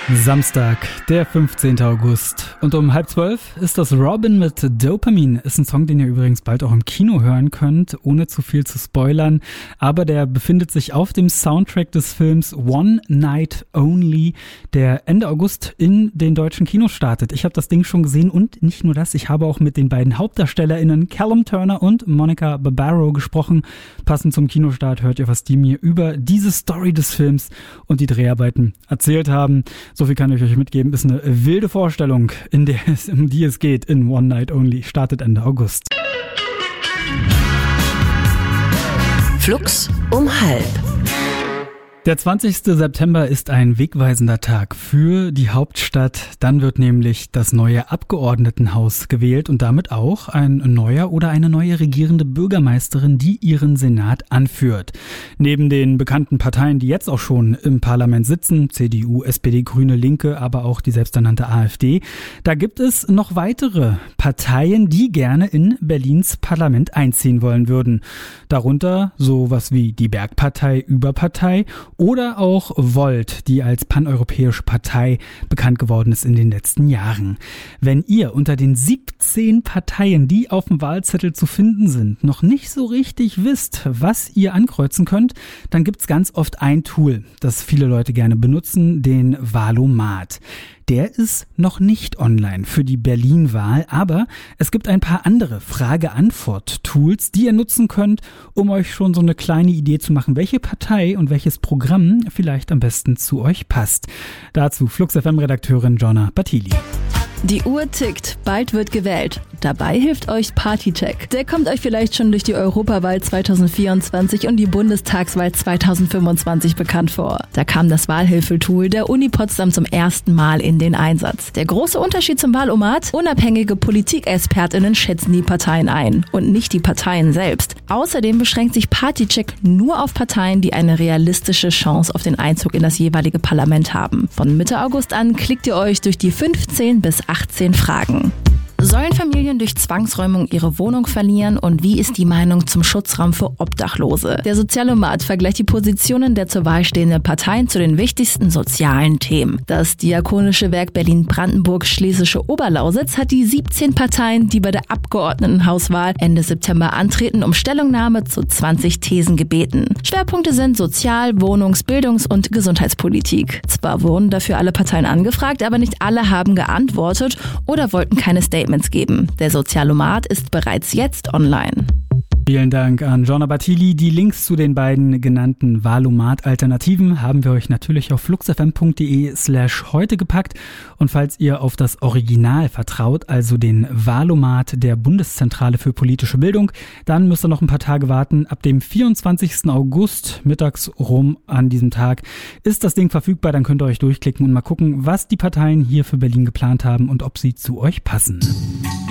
Samstag, der 15. August. Und um 11:30 ist das Robin mit Dopamine. Ist ein Song, den ihr übrigens bald auch im Kino hören könnt, ohne zu viel zu spoilern. Aber der befindet sich auf dem Soundtrack des Films One Night Only, der Ende August in den deutschen Kinos startet. Ich habe das Ding schon gesehen und nicht nur das, ich habe auch mit den beiden HauptdarstellerInnen Callum Turner und Monica Barbaro gesprochen. Passend zum Kinostart hört ihr, was die mir über diese Story des Films und die Dreharbeiten erzählt haben. So viel kann ich euch mitgeben, ist eine wilde Vorstellung, um die es geht in One Night Only. Startet Ende August. Flux um 12:30. Der 20. September ist ein wegweisender Tag für die Hauptstadt. Dann wird nämlich das neue Abgeordnetenhaus gewählt und damit auch ein neuer oder eine neue regierende Bürgermeisterin, die ihren Senat anführt. Neben den bekannten Parteien, die jetzt auch schon im Parlament sitzen, CDU, SPD, Grüne, Linke, aber auch die selbsternannte AfD, da gibt es noch weitere Parteien, die gerne in Berlins Parlament einziehen wollen würden. Darunter sowas wie die Bergpartei, Überpartei oder auch Volt, die als paneuropäische Partei bekannt geworden ist in den letzten Jahren. Wenn ihr unter den 17 Parteien, die auf dem Wahlzettel zu finden sind, noch nicht so richtig wisst, was ihr ankreuzen könnt, dann gibt's ganz oft ein Tool, das viele Leute gerne benutzen, den Wahlomat. Der ist noch nicht online für die Berlin-Wahl, aber es gibt ein paar andere Frage-Antwort-Tools, die ihr nutzen könnt, um euch schon so eine kleine Idee zu machen, welche Partei und welches Programm vielleicht am besten zu euch passt. Dazu Flux FM-Redakteurin Jonna Battili. Die Uhr tickt, bald wird gewählt. Dabei hilft euch Partycheck. Der kommt euch vielleicht schon durch die Europawahl 2024 und die Bundestagswahl 2025 bekannt vor. Da kam das Wahlhilfetool der Uni Potsdam zum ersten Mal in den Einsatz. Der große Unterschied zum Wahlomat: unabhängige PolitikexpertInnen schätzen die Parteien ein und nicht die Parteien selbst. Außerdem beschränkt sich Partycheck nur auf Parteien, die eine realistische Chance auf den Einzug in das jeweilige Parlament haben. Von Mitte August an klickt ihr euch durch die 15 bis 18 Fragen. Sollen Familien durch Zwangsräumung ihre Wohnung verlieren und wie ist die Meinung zum Schutzraum für Obdachlose? Der Sozialomat vergleicht die Positionen der zur Wahl stehenden Parteien zu den wichtigsten sozialen Themen. Das Diakonische Werk Berlin-Brandenburg-Schlesische Oberlausitz hat die 17 Parteien, die bei der Abgeordnetenhauswahl Ende September antreten, um Stellungnahme zu 20 Thesen gebeten. Schwerpunkte sind Sozial-, Wohnungs-, Bildungs- und Gesundheitspolitik. Zwar wurden dafür alle Parteien angefragt, aber nicht alle haben geantwortet oder wollten keine Statements geben. Der Sozialomat ist bereits jetzt online. Vielen Dank an Jonna Battili. Die Links zu den beiden genannten Wahlomat-Alternativen haben wir euch natürlich auf fluxfm.de/heute gepackt. Und falls ihr auf das Original vertraut, also den Wahlomat der Bundeszentrale für politische Bildung, dann müsst ihr noch ein paar Tage warten. Ab dem 24. August, mittags rum an diesem Tag, ist das Ding verfügbar. Dann könnt ihr euch durchklicken und mal gucken, was die Parteien hier für Berlin geplant haben und ob sie zu euch passen.